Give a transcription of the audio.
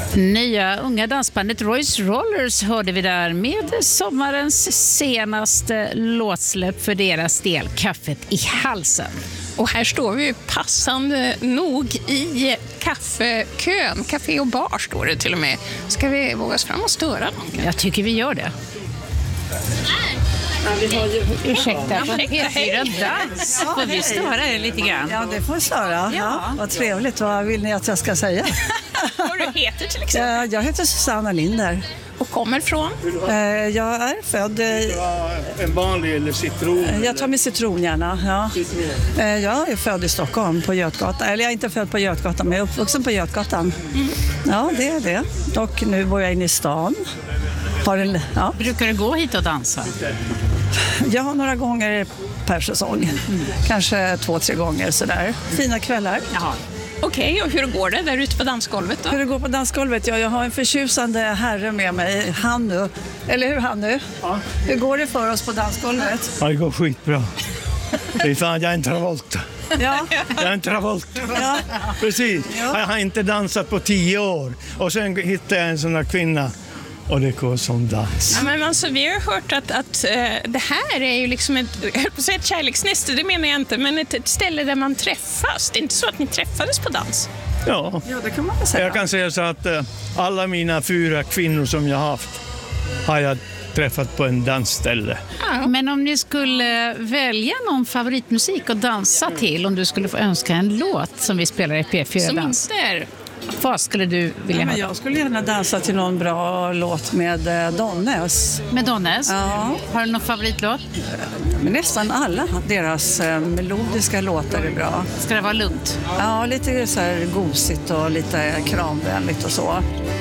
Nya unga dansbandet Royce Rollers hörde vi där med sommarens senaste låtsläpp för deras del, Kaffet i halsen. Och här står vi passande nog i kaffekön. Café och bar står det till och med. Ska vi våga oss fram och störa dem? Jag tycker vi gör det. Ja, vi har ju... Ursäkta, på P4 Dans. Får vi störa er lite grann? Ja, det får vi störa. Ja, vad trevligt. Vad vill ni att jag ska säga? Vad du heter till exempel? Jag heter Susanna Linder. Och kommer från? Jag är född... En vanlig eller citron? Jag tar med citron gärna, ja. Jag är född i Stockholm på Götgatan. Eller jag är inte född på Götgatan, men jag är uppvuxen på Götgatan. Ja, det är det. Och nu bor jag inne i stan. Brukar du gå hit och dansa? Jag har några gånger per säsong. Kanske 2-3 gånger sådär. Fina kvällar. Jaha. Okej, och hur går det där ute på dansgolvet då? Hur det går på dansgolvet? Ja, jag har en förtjusande herre med mig, Hannu. Eller hur, Hannu? Ja. Hur går det för oss på dansgolvet? Ja, det går skitbra. Det är fan, jag är en Travolta. Ja. Jag är en Travolta. Ja. Precis. Ja. Jag har inte dansat på 10 år. Och sen hittade jag en sån här kvinna. Och det går som dans. Ja, men alltså, vi har hört att det här är ju liksom ett kärleksnäste, det menar jag inte, men ett ställe där man träffas. Det är inte så att ni träffades på dans? Ja, Ja, det kan man väl säga. jag kan säga så att alla mina 4 kvinnor som jag haft har jag träffat på en dansställe. Ja. Men om ni skulle välja någon favoritmusik att dansa till, om du skulle få önska en låt som vi spelar i P4 Som Dans, inte är... vad skulle du vilja Men ha? jag skulle gärna dansa till någon bra låt med Donnes. Med Donnes? Ja. Har du någon favoritlåt? Men nästan alla deras melodiska låtar är bra. Ska det vara lugnt? Ja, lite så här gosigt och lite kramvänligt och så.